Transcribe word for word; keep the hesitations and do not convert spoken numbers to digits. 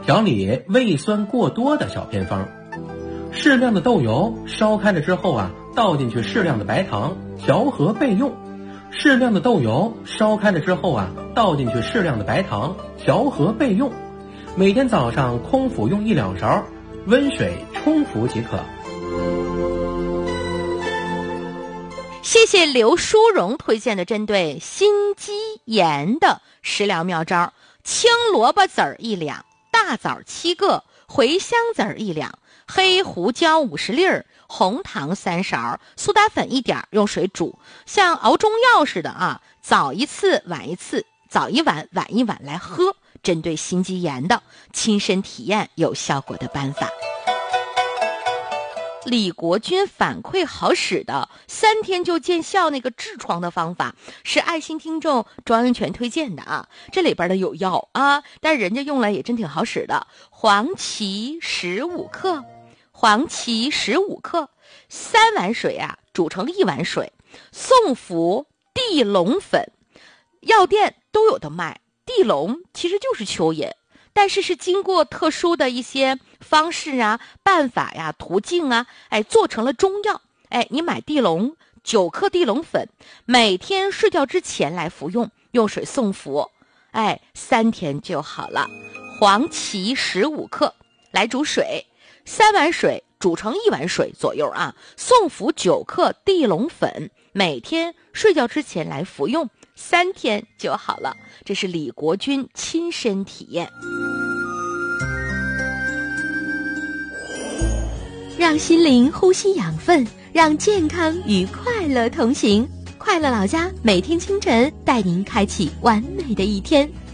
调理胃酸过多的小偏方。适量的豆油烧开了之后啊，倒进去适量的白糖，调和备用。适量的豆油烧开了之后啊，倒进去适量的白糖，调和备用。每天早上空腹用一两勺，温水冲服即可。 谢谢刘淑荣推荐的针对心肌炎的食疗妙招：青萝卜籽儿一两，大枣七个，茴香籽儿一两，黑胡椒五十粒儿，红糖三勺，苏打粉一点，用水煮，像熬中药似的啊，早一次晚一次，早一晚晚一晚来喝。针对心肌炎的，亲身体验有效果的办法。李国军反馈好使的三天就见效那个痔疮的方法，是爱心听众庄英全推荐的啊。这里边的有药啊，但是人家用来也真挺好使的。黄芪十五克，黄芪十五克，三碗水啊煮成一碗水，宋服地龙粉，药店都有的卖。地龙其实就是蚯蚓，但是是经过特殊的一些方式啊、办法呀、途径啊，哎，做成了中药。哎，你买地龙九克地龙粉，每天睡觉之前来服用，用水送服，哎，三天就好了。黄芪十五克来煮水，三碗水煮成一碗水左右啊，送服九克地龙粉，每天睡觉之前来服用，三天就好了。这是李国军亲身体验。让心灵呼吸养分，让健康与快乐同行。快乐老家每天清晨带您开启完美的一天。